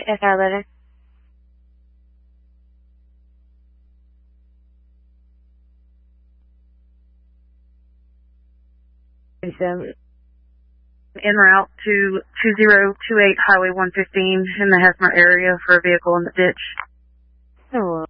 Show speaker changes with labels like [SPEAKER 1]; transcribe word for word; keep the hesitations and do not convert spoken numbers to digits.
[SPEAKER 1] S R eleven.
[SPEAKER 2] seven. En route to two zero two eight Highway one fifteen in the Hesmer area for a vehicle in the ditch.
[SPEAKER 1] Oh.